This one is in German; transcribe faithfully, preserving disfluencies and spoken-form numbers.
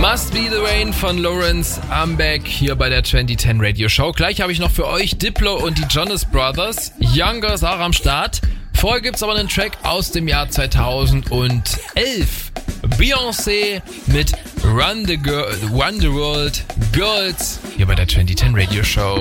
Must Be The Rain von Lawrence Ambeck hier bei der zwanzig zehn Radio Show. Gleich habe ich noch für euch Diplo und die Jonas Brothers. Young Girls auch am Start. Vorher gibt's aber einen Track aus dem Jahr zweitausendelf. Beyoncé mit Run the, Girl, Run the World Girls hier bei der zwanzig zehn Radio Show.